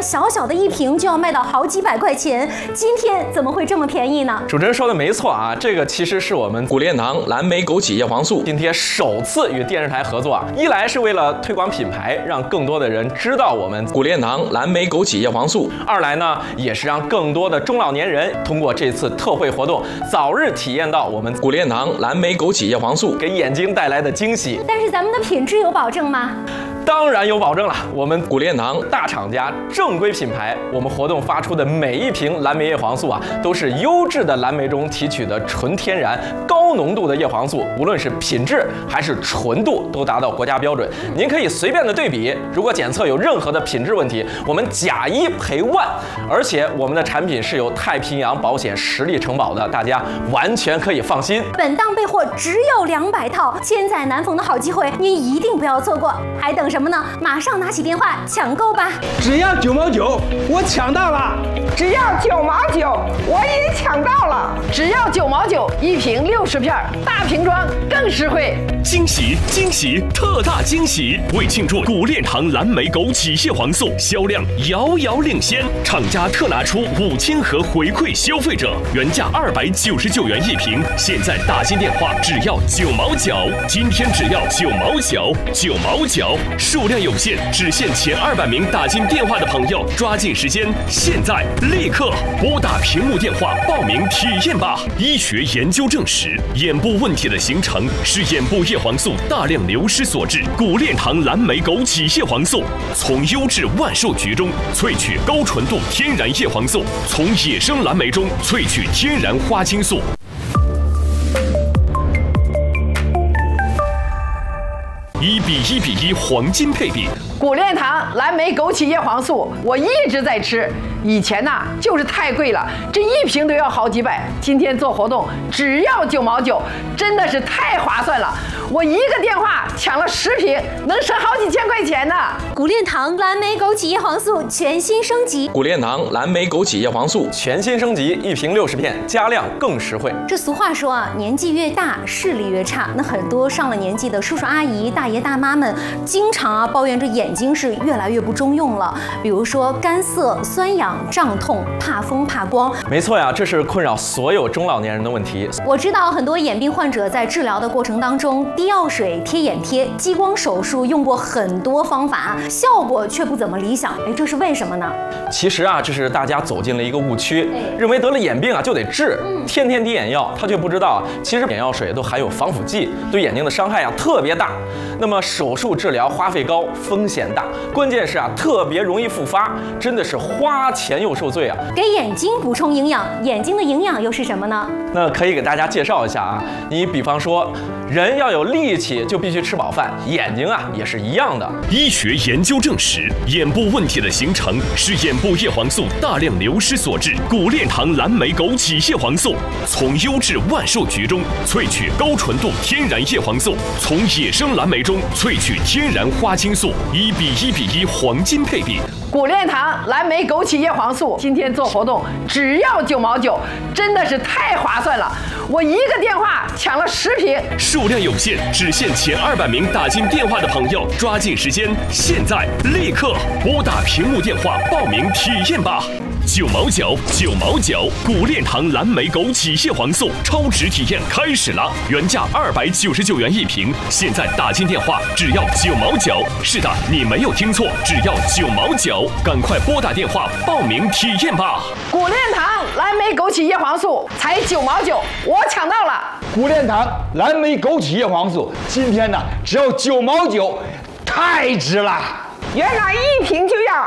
小小的一瓶就要卖到好几百块钱，今天怎么会这么便宜呢？ 主持人说的没错啊，这个其实是我们谷链堂蓝莓枸杞叶黄素今天首次与电视台合作啊，一来是为了推广品牌，让更多的人知道我们谷链堂蓝莓枸杞叶黄素；二来呢，也是让更多的中老年人通过这次特惠活动，早日体验到我们谷链堂蓝莓枸杞叶黄素给眼睛带来的惊喜。 但是咱们的品质有保证吗？ 当然有保证了，我们谷链堂大厂家正规品牌，我们活动发出的每一瓶蓝莓叶黄素啊，都是优质的蓝莓中提取的纯天然高浓度的叶黄素，无论是品质还是纯度都达到国家标准。您可以随便的对比，如果检测有任何的品质问题，我们假一赔万，而且我们的产品是由太平洋保险实力承保的，大家完全可以放心。 本档备货只有200套，千载难逢的好机会，您一定不要错过，还等什么呢？马上拿起电话抢购吧！ 只要9毛9，我抢到了！ 只要9毛9，我也抢到了！ 只要9毛9，一瓶60片，大瓶装更实惠。 惊喜惊喜，特大惊喜！为庆祝谷链堂蓝莓枸杞叶黄素销量遥遥领先，厂家特拿出5000盒回馈消费者，原价299元一瓶，现在打进电话只要9毛9，今天只要9毛9，9毛9，数量有限，只限前200名打进电话的朋友，抓紧时间，现在立刻拨打屏幕电话报名体验吧！医学研究证实，眼部问题的形成是眼部叶黄素大量流失所致。谷链堂蓝莓枸杞叶黄素从优质万寿菊中萃取高纯度天然叶黄素，从野生蓝莓中萃取天然花青素。1:1:1黄金配比， 谷链堂蓝莓枸杞叶黄素，我一直在吃。以前呐，就是太贵了，这一瓶都要好几百。今天做活动只要9毛9，真的是太划算了。我一个电话抢了10瓶，能省好几千块钱呢。 谷链堂蓝莓枸杞叶黄素全新升级， 谷链堂蓝莓枸杞叶黄素全新升级，一瓶60片，加量更实惠。 这俗话说啊，年纪越大视力越差。那很多上了年纪的叔叔阿姨、大爷大妈们，经常抱怨这眼睛是越来越不中用了，比如说干涩、酸痒、胀痛、怕风怕光。 没错呀，这是困扰所有中老年人的问题。 我知道很多眼病患者在治疗的过程当中，滴药水、贴眼贴、激光手术用过很多方法，效果却不怎么理想。这是为什么呢？ 其实啊，这是大家走进了一个误区，认为得了眼病啊就得治，天天滴眼药，他却不知道啊，其实眼药水都含有防腐剂，对眼睛的伤害啊特别大。那么手术治疗花费高，风险大，关键是啊特别容易复发，真的是花钱又受罪啊。 给眼睛补充营养，眼睛的营养又是什么呢？ 那可以给大家介绍一下啊，你比方说，人要有力气就必须吃饱饭，眼睛啊也是一样的。 医学研究证实，眼部问题的形成是眼部叶黄素大量流失所致。谷链堂蓝莓枸杞叶黄素从优质万寿菊中萃取高纯度天然叶黄素，从野生蓝莓中萃取天然花青素，1:1:1黄金配比。 谷链堂蓝莓枸杞叶黄素今天做活动只要9毛9，真的是太划算了。我一个电话抢了10瓶， 数量有限，只限前200名打进电话的朋友，抓紧时间，现在立刻拨打屏幕电话报名体验吧！9毛9，9毛9，谷链堂蓝莓枸杞叶黄素超值体验开始了，原价299元一瓶，现在打进电话只要9毛9。是的，你没有听错，只要9毛9，赶快拨打电话报名体验吧！ 谷链堂蓝莓枸杞叶黄素才9毛9，我抢到了！ 谷链堂蓝莓枸杞叶黄素今天呢只要9毛9，太值了！ 原来一瓶就要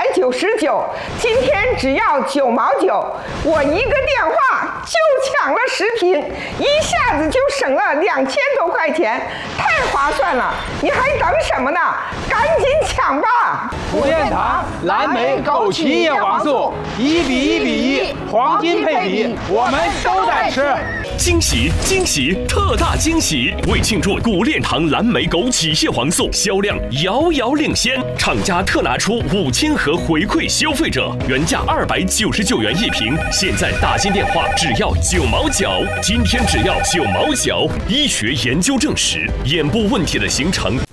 299，今天只要9毛9，我一个电话就抢了10瓶，一下子就省了2000多块钱，太划算了！你还等什么呢？赶紧抢吧！ 谷链堂蓝莓枸杞叶黄素1:1:1黄金配比，我们都在吃。 惊喜惊喜，特大惊喜！为庆祝谷链堂蓝莓枸杞叶黄素销量遥遥领先，厂家特拿出5000盒回馈消费者，原价299元一瓶，现在打进电话只要9毛9，今天只要9毛9。医学研究证实，眼部问题的形成